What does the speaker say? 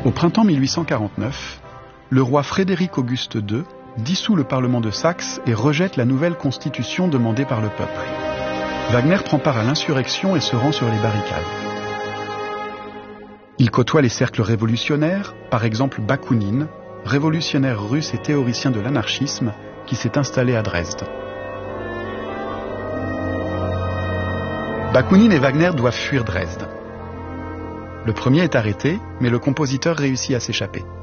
Au printemps 1849, le roi Frédéric Auguste II dissout le Parlement de Saxe et rejette la nouvelle constitution demandée par le peuple. Wagner prend part à l'insurrection et se rend sur les barricades. Il côtoie les cercles révolutionnaires, par exemple Bakounine, révolutionnaire russe et théoricien de l'anarchisme, qui s'est installé à Dresde. Bakounine et Wagner doivent fuir Dresde. Le premier est arrêté, mais le compositeur réussit à s'échapper.